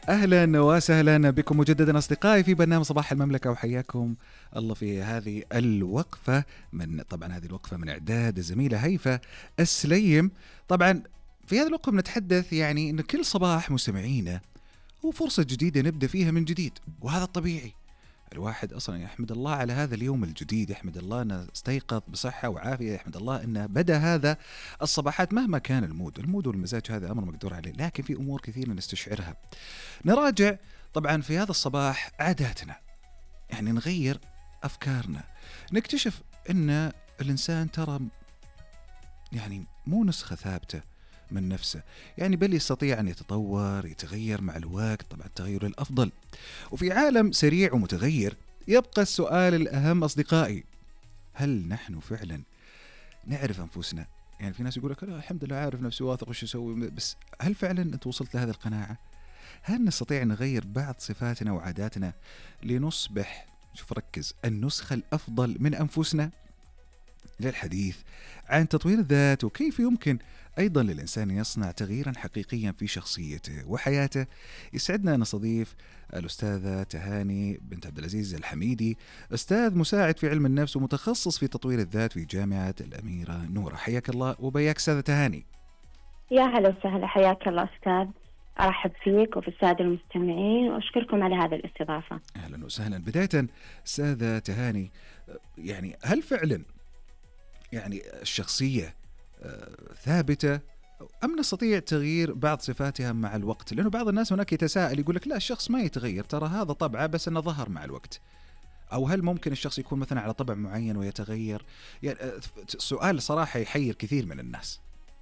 أهلا وسهلا بكم مجددا أصدقائي في برنامج صباح المملكة، وحياكم الله في هذه الوقفة طبعا هذه الوقفة من إعداد الزميلة هيفا السليم. طبعا في هذه الوقفة بنتحدث يعني أن كل صباح مستمعينا هو فرصة جديدة نبدأ فيها من جديد، وهذا الطبيعي. الواحد أصلا يحمد الله على هذا اليوم الجديد، يحمد الله أنه استيقظ بصحة وعافية، يحمد الله أنه بدأ هذا الصباحات مهما كان المود والمزاج، هذا أمر مقدور عليه، لكن في أمور كثيرة نستشعرها. نراجع طبعا في هذا الصباح عاداتنا، يعني نغير أفكارنا، نكتشف أن الإنسان ترى يعني مو نسخة ثابتة من نفسه، يعني بل يستطيع أن يتطور يتغير مع الوقت، طبعا التغير الأفضل. وفي عالم سريع ومتغير يبقى السؤال الأهم أصدقائي، هل نحن فعلا نعرف أنفسنا؟ يعني في ناس يقول لك لا الحمد لله عارف نفسي واثق وش أسوي، بس هل فعلا أنت وصلت لهذه القناعة؟ هل نستطيع أن نغير بعض صفاتنا وعاداتنا لنصبح، شوف ركز، النسخة الأفضل من أنفسنا؟ للحديث عن تطوير الذات وكيف يمكن أيضا للإنسان يصنع تغييرا حقيقيا في شخصيته وحياته، يسعدنا أن نستضيف الأستاذة تهاني بنت عبد العزيز الحميدي، أستاذ مساعد في علم النفس ومتخصص في تطوير الذات في جامعة الأميرة نورة. حياك الله وبياك أستاذة تهاني. يا هلا وسهلا، حياك الله أستاذ، أرحب فيك وفي السادة المستمعين وأشكركم على هذه الاستضافة. أهلا وسهلا. بداية أستاذة تهاني، يعني هل فعلا يعني الشخصية ثابتة أم نستطيع تغيير بعض صفاتها مع الوقت؟ لأنه بعض الناس هناك يتساءل يقول لك لا الشخص ما يتغير، ترى هذا طبعه بس أنه ظهر مع الوقت. أو هل ممكن الشخص يكون مثلا على طبع معين ويتغير؟ يعني سؤال صراحة يحير كثير من الناس.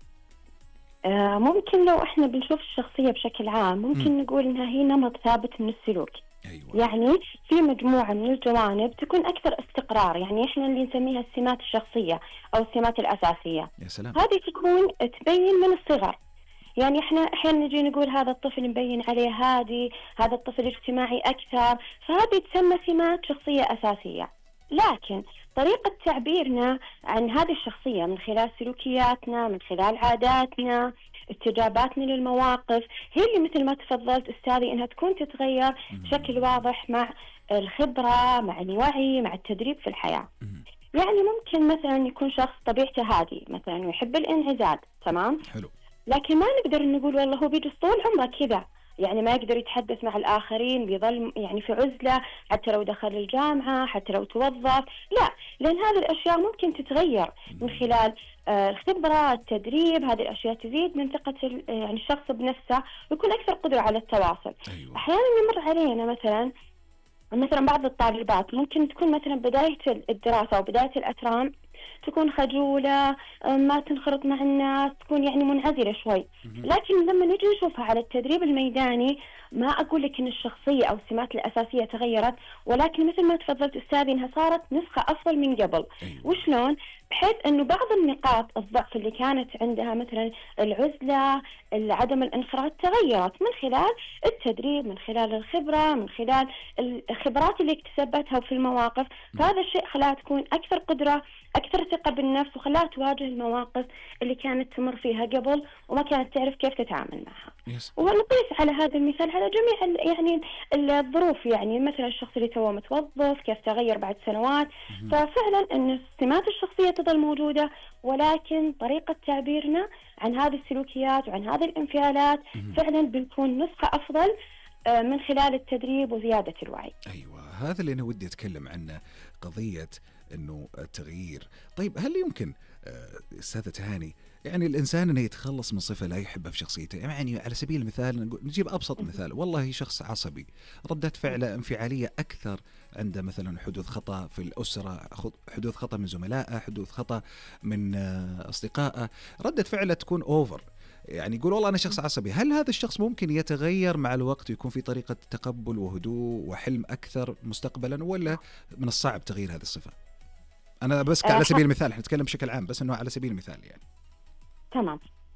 ممكن لو احنا بنشوف الشخصية بشكل عام ممكن نقول انها هي نمط ثابت من السلوك. أيوة. يعني في مجموعة من الجوانب تكون أكثر استقرار، يعني احنا اللي نسميها السمات الشخصية أو السمات الأساسية. يا سلام. هذه تكون تبين من الصغر، يعني احنا احيانا نجي نقول هذا الطفل مبين عليه هادي، هذا الطفل اجتماعي أكثر، فهذه تسمى سمات شخصية أساسية. لكن طريقة تعبيرنا عن هذه الشخصية من خلال سلوكياتنا، من خلال عاداتنا، استجاباتنا للمواقف، هي اللي مثل ما تفضلت أستاذي إنها تكون تتغير بشكل واضح مع الخبرة، مع الوعي، مع التدريب في الحياة. يعني ممكن مثلا يكون شخص طبيعته هادي مثلا ويحب الانعزال، تمام؟ حلو. لكن ما نقدر نقول والله هو بيجلس طول عمره كذا، يعني ما يقدر يتحدث مع الآخرين، بيظل يعني في عزلة حتى لو دخل الجامعة، حتى لو توظف. لا، لأن هذه الأشياء ممكن تتغير من خلال الخبرة، التدريب. هذه الأشياء تزيد من ثقة يعني الشخص بنفسه ويكون أكثر قدرة على التواصل. أيوة. أحيانا يمر علينا مثلا بعض الطالبات ممكن تكون مثلا بداية الدراسة أو بداية الأترام تكون خجولة، ما تنخرط مع الناس، تكون يعني منعزلة شوي. لكن لما نجي نشوفها على التدريب الميداني، ما أقول لك إن الشخصية أو السمات الأساسية تغيرت، ولكن مثل ما تفضلت أستاذي إنها صارت نسخة أفضل من قبل. أيوة. وشلون؟ بحيث إنه بعض النقاط الضعف اللي كانت عندها مثلا العزلة، عدم الانخراط، تغيرت من خلال التدريب، من خلال الخبرة، من خلال الخبرات اللي اكتسبتها في المواقف. فهذا الشيء خلاها تكون أكثر قدرة، أكثر ثقة بالنفس، وخلاها تواجه المواقف اللي كانت تمر فيها قبل وما كانت تعرف كيف تتعامل معها. ونقيس على هذا المثال على جميع يعني الظروف، يعني مثلا الشخص اللي توه متوظف كيف تغير بعد سنوات. ففعلا أن السمات الشخصية تظل موجودة، ولكن طريقة تعبيرنا عن هذه السلوكيات وعن هذه الانفعالات فعلا بنكون نسخة أفضل من خلال التدريب وزيادة الوعي. أيوة، هذا اللي أنا ودي أتكلم عنه، قضية أنه التغيير. طيب هل يمكن أستاذة تهاني يعني الإنسان أنه يتخلص من صفة لا يحبها في شخصيته؟ يعني على سبيل المثال نجيب أبسط مثال، والله شخص عصبي، ردة فعله انفعالية أكثر، عنده مثلا حدوث خطأ في الأسرة، حدوث خطأ من زملائه، حدوث خطأ من أصدقائه، ردة فعله تكون أوفر، يعني يقول والله أنا شخص عصبي. هل هذا الشخص ممكن يتغير مع الوقت ويكون في طريقة تقبل وهدوء وحلم أكثر مستقبلا، ولا من الصعب تغيير هذه الصفة؟ أنا بس على سبيل المثال، احنا نتكلم بشكل عام بس أنه على سبيل المثال يعني. تمام.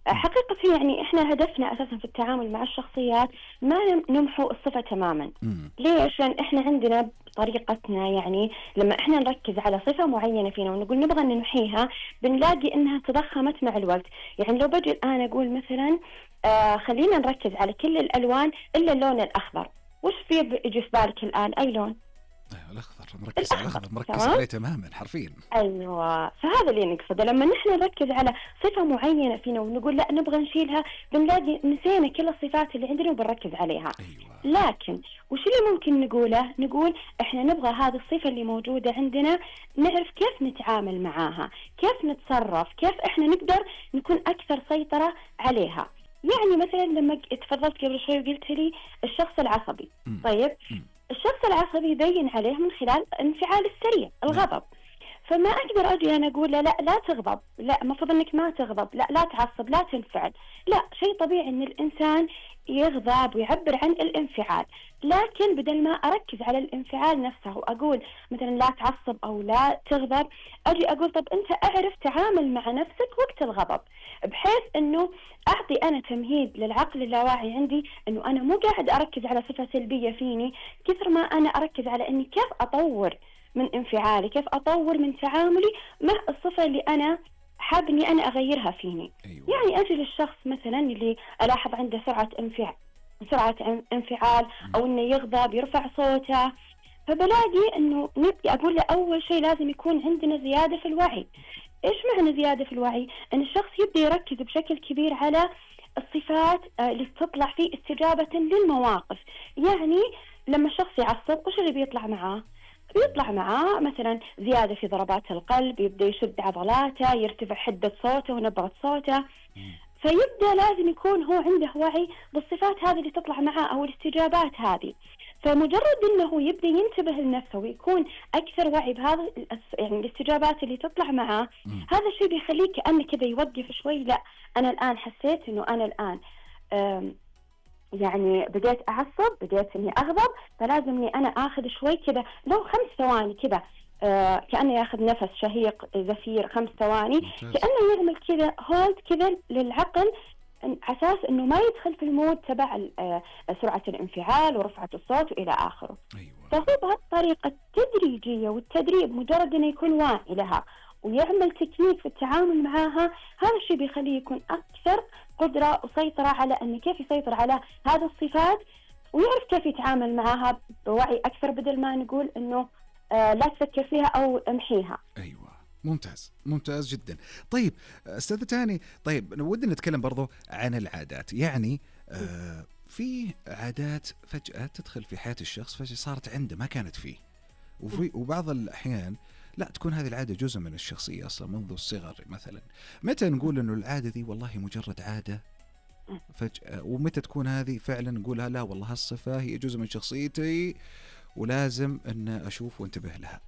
حقيقة يعني إحنا هدفنا أساسا في التعامل مع الشخصيات ما نمحو الصفة تماما. ليش؟ لأن إحنا عندنا طريقتنا، يعني لما إحنا نركز على صفة معينة فينا ونقول نبغى نمحيها بنلاقي إنها تضخمت مع الوقت. يعني لو بجي أنا أقول مثلا خلينا نركز على كل الألوان إلا اللون الأخضر، وش يجي في بالك الآن؟ أي لون؟ أيوة الأخضر، مركز على الأخضر، مركز عليه تماما حرفيا. أيوة، فهذا اللي نقصده. لما نحن نركز على صفة معينة فينا ونقول لا نبغى نشيلها بنلاقي نسينا كل الصفات اللي عندنا وبنركز عليها. أيوة. لكن وش اللي ممكن نقوله؟ نقول إحنا نبغى هذه الصفة اللي موجودة عندنا نعرف كيف نتعامل معاها، كيف نتصرف، كيف إحنا نقدر نكون أكثر سيطرة عليها. يعني مثلا لما تفضلت قبل شوي وقلت لي الشخص العصبي. طيب الشخص العصبي يبين عليه من خلال انفعال السريع، الغضب. فما أقدر أجي أنا أقول لا تغضب، لا المفروض أنك ما تغضب، لا تعصب، لا تنفعل. لا، شيء طبيعي أن الإنسان يغضب ويعبر عن الانفعال، لكن بدل ما أركز على الانفعال نفسه وأقول مثلا لا تعصب أو لا تغضب، أجي أقول طب أنت أعرف تعامل مع نفسك وقت الغضب، بحيث أنه أعطي أنا تمهيد للعقل اللاواعي عندي أنه أنا مو قاعد أركز على صفة سلبية فيني كثر ما أنا أركز على أني كيف أطور من انفعالي، كيف أطور من تعاملي مع الصفة اللي أنا حاب أني أنا أغيرها فيني. أيوة. يعني أجل الشخص مثلا اللي ألاحظ عنده سرعة انفعال أو أنه يغضب يرفع صوته، فبلاقي أنه نبدي أقول له أول شيء لازم يكون عندنا زيادة في الوعي. إيش معنى زيادة في الوعي؟ أن الشخص يبدأ يركز بشكل كبير على الصفات اللي تطلع فيه استجابة للمواقف. يعني لما الشخص يعصب وش اللي بيطلع معاه؟ بيطلع معاه مثلا زيادة في ضربات القلب، يبدأ يشد عضلاته، يرتفع حدة صوته ونبرة صوته. فيبدأ لازم يكون هو عنده وعي بالصفات هذه اللي تطلع معاه أو الاستجابات هذه. فمجرد أنه يبدأ ينتبه لنفسه ويكون أكثر وعي بهذا يعني الاستجابات اللي تطلع معاه، هذا الشيء بيخليه كأنه كذا يوقف شوي. لا، أنا الآن حسيت أنه أنا الآن يعني بديت أعصب، بديت إني أغضب، فلازم إني أنا آخذ شوي كذا لو 5 ثواني كذا، كأنه ياخذ نفس شهيق زفير 5 ثواني، كأنه يعمل كذا هولد كذا للعقل أساس إنه ما يدخل في المود تبع سرعة الانفعال ورفعة الصوت وإلى آخره. أيوة. فهو بهالطريقة التدريجية والتدريب، مجرد إنه يكون واعي لها ويعمل تكنيك في التعامل معها، هذا الشيء بيخليه يكون أكثر قدرة وسيطرة على أنه كيف يسيطر على هذه الصفات ويعرف كيف يتعامل معها بوعي أكثر، بدل ما نقول أنه لا تفكر فيها أو امحيها. أيوة، ممتاز جدا. طيب أستاذة تاني، طيب ودنا نتكلم برضو عن العادات. يعني في عادات فجأة تدخل في حياة الشخص، فجأة صارت عنده ما كانت فيه، وبعض الأحيان لا تكون هذه العادة جزء من الشخصية أصلا منذ الصغر. مثلا متى نقول أنه العادة دي والله مجرد عادة فجأة، ومتى تكون هذه فعلا نقولها لا والله الصفة هي جزء من شخصيتي ولازم أن أشوف وانتبه لها؟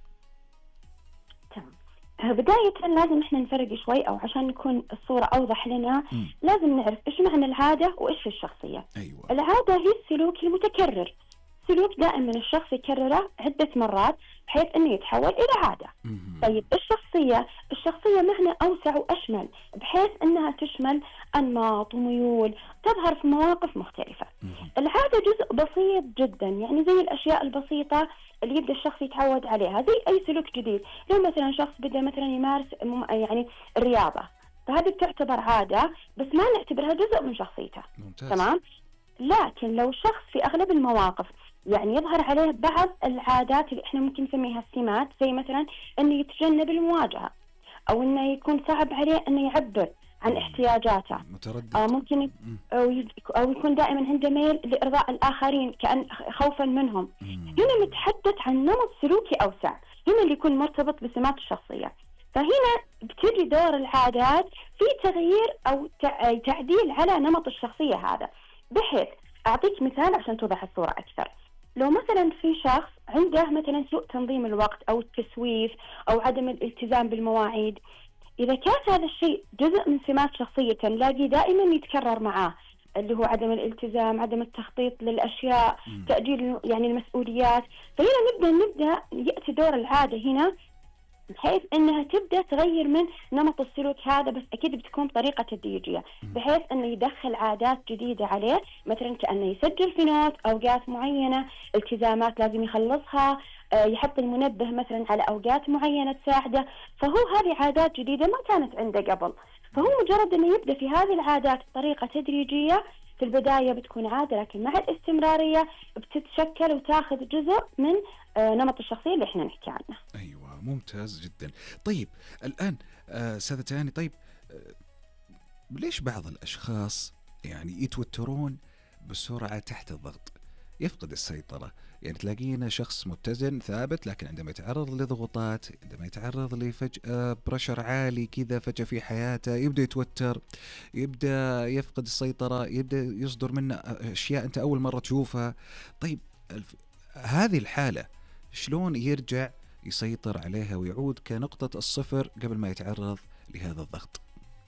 تمام. بداية لازم إحنا نفرق شوي، أو عشان نكون الصورة أوضح لنا لازم نعرف إيش معنى العادة وإيش الشخصية. أيوة. العادة هي السلوك المتكرر، سلوك دائما الشخص يكرره عدة مرات بحيث أنه يتحول إلى عادة. طيب الشخصية معنى أوسع وأشمل، بحيث أنها تشمل أنماط وميول تظهر في مواقف مختلفة. العادة جزء بسيط جدا، يعني زي الأشياء البسيطة اللي يبدأ الشخص يتعود عليها، زي أي سلوك جديد. لو مثلا شخص بدأ مثلا يمارس يعني الرياضة، فهذه بتعتبر عادة بس ما نعتبرها جزء من شخصيته. تمام. لكن لو شخص في أغلب المواقف يعني يظهر عليه بعض العادات اللي احنا ممكن نسميها السمات، زي مثلا انه يتجنب المواجهة، او انه يكون صعب عليه انه يعبر عن احتياجاته، متردد، ممكن او يكون دائما عنده ميل لارضاء الاخرين كأن خوفا منهم. هنا نتحدث عن نمط سلوكي اوسع، هنا اللي يكون مرتبط بسمات الشخصية. فهنا بتجي دور العادات في تغيير او تعديل على نمط الشخصية هذا. بحيث اعطيك مثال عشان توضح الصورة اكثر. لو مثلا في شخص عنده مثلا سوء تنظيم الوقت أو التسويف أو عدم الالتزام بالمواعيد، إذا كان هذا الشيء جزء من سمات شخصيته نلاقي دائما يتكرر معاه، اللي هو عدم الالتزام، عدم التخطيط للأشياء، تأجيل يعني المسؤوليات، فهنا نبدأ يأتي دور العادة هنا بحيث انها تبدا تغير من نمط السلوك هذا، بس اكيد بتكون طريقه تدريجيه، بحيث انه يدخل عادات جديده عليه، مثلا كانه يسجل في نوت اوقات معينه، التزامات لازم يخلصها، يحط المنبه مثلا على اوقات معينه تساعده. فهو هذه عادات جديده ما كانت عنده قبل، فهو مجرد انه يبدا في هذه العادات بطريقه تدريجيه، في البدايه بتكون عاده، لكن مع الاستمراريه بتتشكل وتاخذ جزء من نمط الشخصيه اللي احنا نحكي عنه. ايوه ممتاز جدا. طيب الان استاذة تهاني، طيب ليش بعض الاشخاص يعني يتوترون بسرعه تحت الضغط، يفقد السيطره؟ يعني تلاقينا شخص متزن ثابت، لكن عندما يتعرض لضغوطات، عندما يتعرض لفجأة برشر عالي كذا فجأة في حياته، يبدأ يتوتر، يبدأ يفقد السيطرة، يبدأ يصدر منه أشياء أنت أول مرة تشوفها. طيب هذه الحالة شلون يرجع يسيطر عليها ويعود كنقطة الصفر قبل ما يتعرض لهذا الضغط؟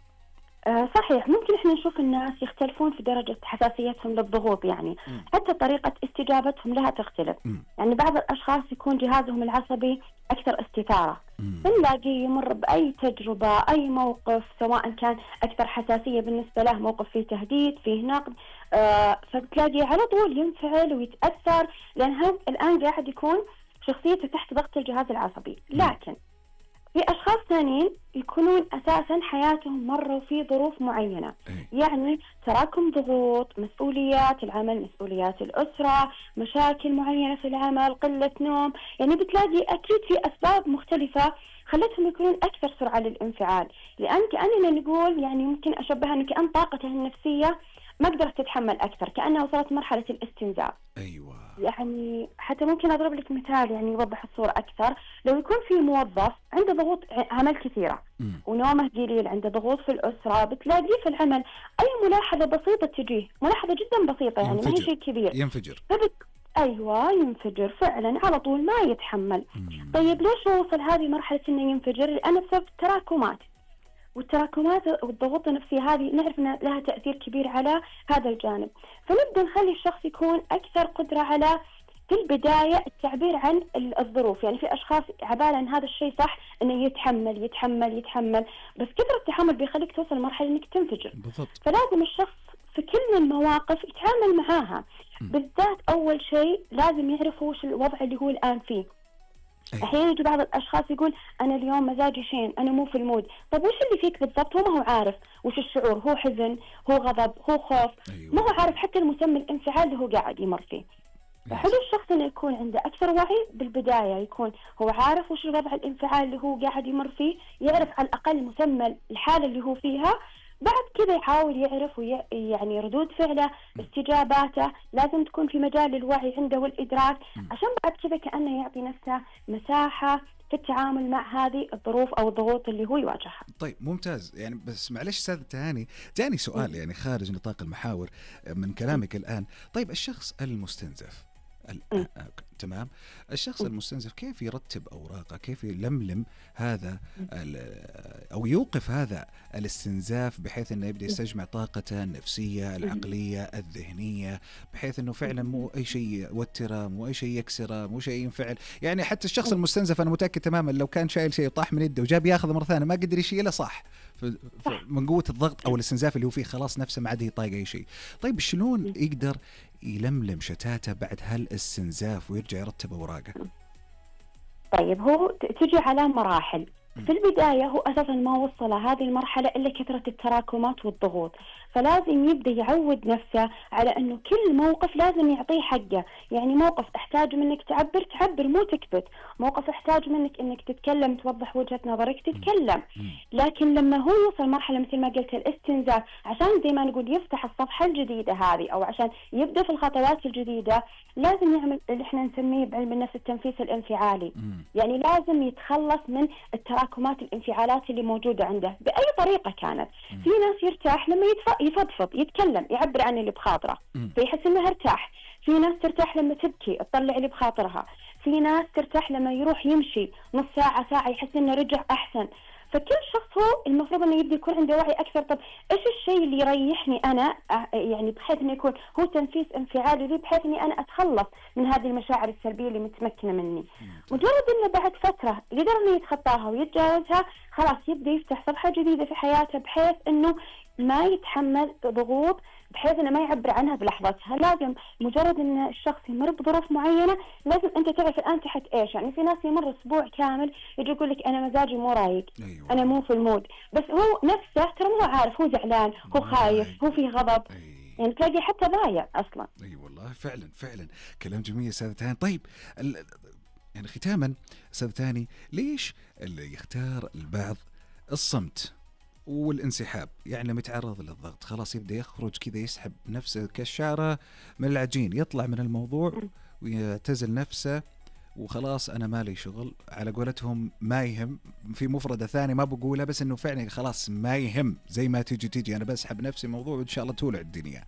صحيح، ممكن احنا نشوف الناس يختلفون في درجة حساسيتهم للضغوط، يعني حتى طريقة استجابتهم لها تختلف. يعني بعض الأشخاص يكون جهازهم العصبي أكثر استثارة، بنلاقيه يمر بأي تجربة، أي موقف، سواء كان أكثر حساسية بالنسبة له، موقف فيه تهديد، فيه نقد، فبتلاقيه على طول ينفعل ويتأثر، لأن هذا الآن قاعد يكون شخصيته تحت ضغط الجهاز العصبي. لكن في أشخاص ثانيين يكونون أساساً حياتهم مروا في ظروف معينة، يعني تراكم ضغوط، مسؤوليات العمل، مسؤوليات الأسرة، مشاكل معينة في العمل، قلة نوم، يعني بتلاقي أكيد في أسباب مختلفة خلتهم يكونون أكثر سرعة للانفعال. لأن كأننا نقول، يعني ممكن أشبهها أنه كأن طاقته النفسية ما قدرت تتحمل أكثر، كأنها وصلت مرحلة الاستنزاف. أيوة. يعني حتى ممكن أضرب لك مثال يعني يوضح الصورة أكثر. لو يكون في موظف عنده ضغوط عمل كثيرة ونومه قليل، عنده ضغوط في الأسرة، بتلاقيه في العمل أي ملاحظة بسيطة تجيه، ملاحظة جدا بسيطة، يعني ما هي شيء كبير، ينفجر. أيوة ينفجر فعلا على طول، ما يتحمل. طيب ليش وصل هذه مرحلة إنه ينفجر؟ لأنه بسبب التراكمات، والتراكمات والضغوط النفسية هذه نعرف أن لها تأثير كبير على هذا الجانب. فنبدأ نخلي الشخص يكون أكثر قدرة على في البداية التعبير عن الظروف. يعني في أشخاص عبالة أن هذا الشيء صح، أنه يتحمل يتحمل يتحمل، بس كثر التحمل بيخليك توصل مرحلة أنك تنفجر. بالضبط. فلازم الشخص في كل المواقف يتعامل معاها. بالذات أول شيء لازم يعرف وش الوضع اللي هو الآن فيه. أحيانا يجي بعض الأشخاص يقول أنا اليوم مزاجي شين، أنا مو في المود. طب وش اللي فيك بالضبط؟ هو ما هو عارف وش الشعور، هو حزن، هو غضب، هو خوف. ما هو عارف حتى المسمى الانفعال اللي هو قاعد يمر فيه. فحلو الشخص إنه يكون عنده أكثر وعي بالبداية، يكون هو عارف وش الوضع الانفعال اللي هو قاعد يمر فيه، يعرف على الأقل مسمى الحالة اللي هو فيها. بعد كذا يحاول يعرف يعني ردود فعله، استجاباته لازم تكون في مجال للوعي عنده والإدراك، عشان بعد كذا كأنه يعطي نفسه مساحة في التعامل مع هذه الظروف أو الضغوط اللي هو يواجهها. طيب ممتاز. يعني بس معلش أستاذ تهاني، جاني سؤال يعني خارج نطاق المحاور من كلامك الآن. طيب الشخص المستنزف تمام، الشخص المستنزف كيف يرتب أوراقه، كيف يلملم هذا أو يوقف هذا الاستنزاف بحيث أنه يبدأ يستجمع طاقته النفسية العقلية الذهنية، بحيث أنه فعلا مو أي شيء يوتره، مو أي شيء يكسره، مو شيء ينفعل. يعني حتى الشخص المستنزف أنا متأكد تماما لو كان شايل شيء وطاح من يده وجاب ياخذه مرة ثانية ما قدر يشيله، صح، من قوة الضغط أو الاستنزاف اللي هو فيه، خلاص نفسه ما عاد يطاق أي شيء. طيب شلون يقدر يلملم شتاته بعد هالاستنزاف ويرجع يرتب أوراقه؟ طيب هو تجي على مراحل. في البداية هو أساسا ما وصل هذه المرحلة إلا كثرة التراكمات والضغوط، فلازم يبدأ يعود نفسه على أنه كل موقف لازم يعطيه حقه. يعني موقف احتاج منك تعبر مو تكبت، موقف احتاج منك أنك تتكلم توضح وجهة نظرك تتكلم. لكن لما هو يوصل مرحلة مثل ما قلت الاستنزاف، عشان زي ما نقول يفتح الصفحة الجديدة هذه أو عشان يبدأ في الخطوات الجديدة، لازم يعمل اللي احنا نسميه بعلم النفس التنفيس الانفعالي. يعني لازم يتخلص من التراكمات الانفعالات اللي موجودة عنده بأي طريقة كانت. في ناس يرتاح لما يفضفض، يتكلم، يعبر عن اللي بخاطره فيحس انه ارتاح. في ناس ترتاح لما تبكي، تطلع اللي بخاطرها. في ناس ترتاح لما يروح يمشي نص ساعة ساعة، يحس انه رجع احسن. فكل شخص هو المفروض انه يبدأ يكون عنده وعي اكثر. طب ايش الشيء اللي يريحني انا، يعني بحيث انه يكون هو تنفيذ انفعالي لي، بحيث اني انا اتخلص من هذه المشاعر السلبيه اللي متمكنه مني. مجرد انه بعد فتره قدر انه يتخطاها ويتجاوزها، خلاص يبدا يفتح صفحه جديده في حياته، بحيث انه ما يتحمل ضغوط، بحيث انه ما يعبر عنها بلحظتها. لازم مجرد ان الشخص يمر بظروف معينه، لازم انت تعرف الان تحت ايش. يعني في ناس يمر اسبوع كامل يجي يقول لك انا مزاجي مو رايق، أيوة. انا مو في المود، بس هو نفسه ترى مو عارف، هو زعلان، هو خايف، هو فيه غضب. يعني تلاقي حتى ضايع اصلا. اي والله فعلا فعلا كلام جميل استاذ تهاني. طيب يعني ختاما استاذ تهاني، ليش اللي يختار البعض الصمت والانسحاب؟ يعني لما يتعرض للضغط خلاص يبدا يخرج كذا، يسحب نفسه كالشعره من العجين، يطلع من الموضوع ويعتزل نفسه وخلاص انا مالي شغل، على قولتهم ما يهم. في مفردة ثانية ما بقولها، بس انه فعلا خلاص ما يهم، زي ما تيجي انا بسحب نفسي موضوع وان شاء الله تولع الدنيا.